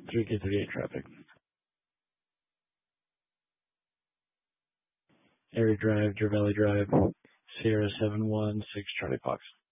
3K38 traffic. Area Drive, Dravelli Drive, Sierra 716 Charlie Fox.